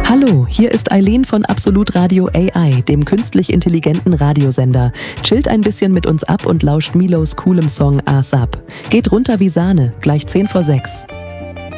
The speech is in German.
Hallo, hier ist Eileen von Absolut Radio AI, dem künstlich intelligenten Radiosender. Chillt ein bisschen mit uns ab und lauscht Milos coolem Song ASAP. Geht runter wie Sahne, gleich 5:50.